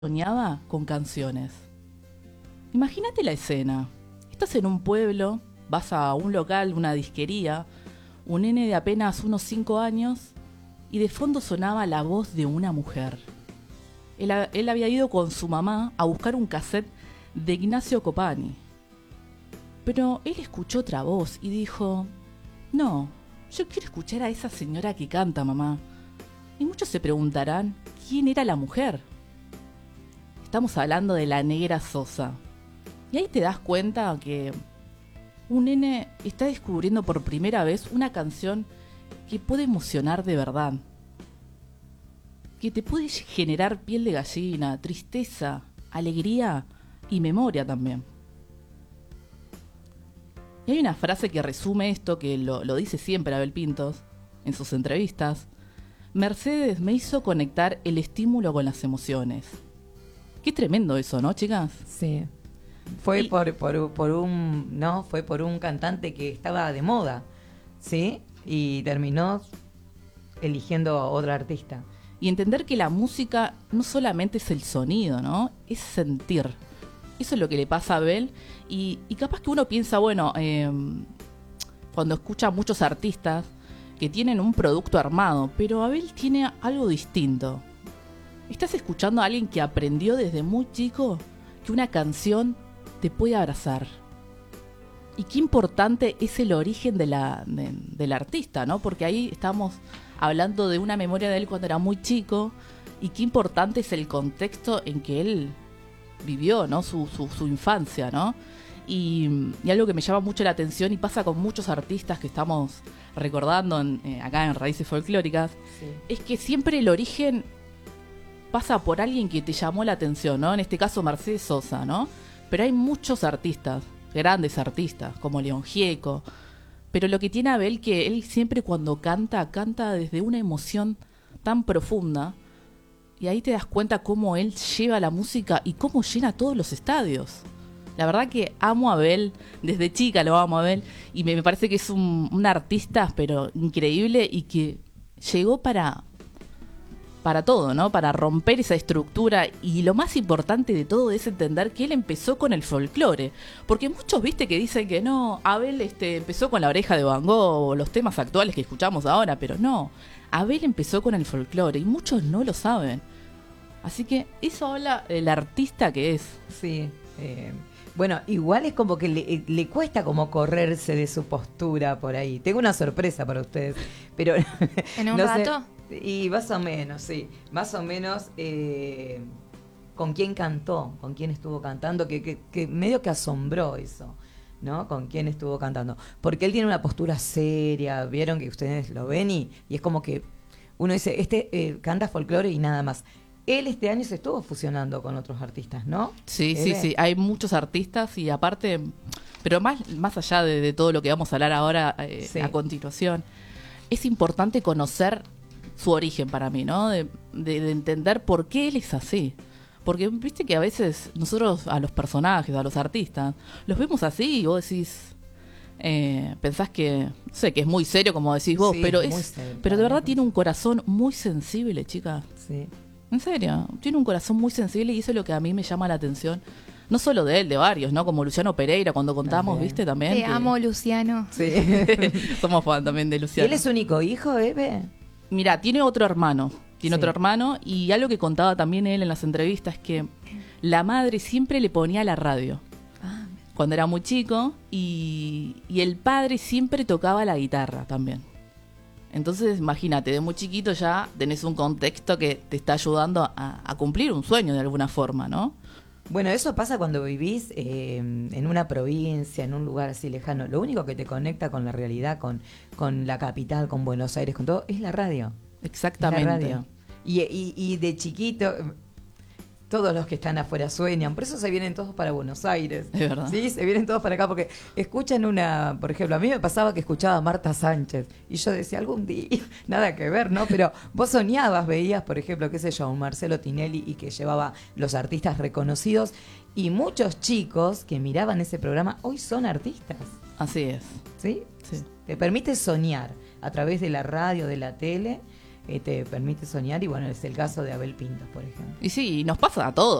soñaba con canciones. Imagínate la escena. Estás en un pueblo, vas a un local, una disquería, un nene de apenas unos 5 años y de fondo sonaba la voz de una mujer. Él había ido con su mamá a buscar un cassette de Ignacio Copani. Pero él escuchó otra voz y dijo: no, yo quiero escuchar a esa señora que canta, mamá. Y muchos se preguntarán, ¿quién era la mujer? Estamos hablando de la Negra Sosa. Y ahí te das cuenta que un nene está descubriendo por primera vez una canción que puede emocionar de verdad. Que te puede generar piel de gallina, tristeza, alegría y memoria también. Y hay una frase que resume esto, que lo dice siempre Abel Pintos en sus entrevistas. Mercedes me hizo conectar el estímulo con las emociones. Qué tremendo eso, ¿no, chicas? Sí. Fue por un cantante que estaba de moda, ¿sí? Y terminó eligiendo a otra artista. Y entender que la música no solamente es el sonido, ¿no? Es sentir. Eso es lo que le pasa a Abel. Y capaz que uno piensa, bueno, cuando escucha a muchos artistas que tienen un producto armado, pero Abel tiene algo distinto. Estás escuchando a alguien que aprendió desde muy chico que una canción te puede abrazar. Y qué importante es el origen del artista, ¿no? Porque ahí estamos hablando de una memoria de él cuando era muy chico, y qué importante es el contexto en que él vivió, ¿no? Su infancia, ¿no? Y algo que me llama mucho la atención y pasa con muchos artistas que estamos recordando acá en Raíces Folclóricas, sí, es que siempre el origen pasa por alguien que te llamó la atención, ¿no? En este caso Mercedes Sosa, ¿no? Pero hay muchos artistas, grandes artistas, como León Gieco. Pero lo que tiene Abel, que él siempre cuando canta desde una emoción tan profunda. Y ahí te das cuenta cómo él lleva la música y cómo llena todos los estadios. La verdad que amo a Abel, desde chica lo amo a Abel. Y me parece que es un artista, pero increíble, y que llegó para todo, ¿no? Para romper esa estructura. Y lo más importante de todo es entender que él empezó con el folclore. Porque muchos, viste, que dicen que no, Abel empezó con La Oreja de Van Gogh o los temas actuales que escuchamos ahora, pero no. Abel empezó con el folclore y muchos no lo saben. Así que eso habla del artista que es. Sí. Bueno, igual es como que le cuesta como correrse de su postura por ahí. Tengo una sorpresa para ustedes, pero ¿En un rato? Y más o menos, sí. Más o menos con quién cantó, con quién estuvo cantando, que medio que asombró eso, ¿no? Con quién estuvo cantando. Porque él tiene una postura seria, vieron que ustedes lo ven y es como que uno dice, canta folclore y nada más. Él este año se estuvo fusionando con otros artistas, ¿no? Sí, sí. Hay muchos artistas y aparte, pero más allá de todo lo que vamos a hablar ahora sí, a continuación, es importante conocer su origen para mí, ¿no? De entender por qué él es así. Porque viste que a veces nosotros a los personajes, a los artistas, los vemos así y vos decís, pensás que, no sé, que es muy serio como decís vos, sí, pero de verdad tiene un corazón muy sensible, chica. Sí. En serio, tiene un corazón muy sensible y eso es lo que a mí me llama la atención. No solo de él, de varios, ¿no? Como Luciano Pereira, cuando contamos, también. ¿Viste? También. Te amo, Luciano. Sí. Somos fan también de Luciano. ¿Y él es único hijo, Eve? Mira, tiene otro hermano. Otro hermano, y algo que contaba también él en las entrevistas es que la madre siempre le ponía la radio cuando era muy chico y el padre siempre tocaba la guitarra también. Entonces, imagínate, de muy chiquito ya tenés un contexto que te está ayudando a cumplir un sueño de alguna forma, ¿no? Bueno, eso pasa cuando vivís en una provincia, en un lugar así lejano. Lo único que te conecta con la realidad, con la capital, con Buenos Aires, con todo, es la radio. Exactamente. La radio. Y de chiquito, todos los que están afuera sueñan. Por eso se vienen todos para Buenos Aires. Es verdad. Sí, se vienen todos para acá porque escuchan por ejemplo, a mí me pasaba que escuchaba a Marta Sánchez y yo decía, algún día, nada que ver, ¿no? Pero vos soñabas, veías, por ejemplo, qué sé yo, un Marcelo Tinelli y que llevaba los artistas reconocidos y muchos chicos que miraban ese programa hoy son artistas. Así es. ¿Sí? Sí. Te permite soñar a través de la radio, de la tele. te permite soñar, y bueno, es el caso de Abel Pintos, por ejemplo. Y sí, nos pasa a todos.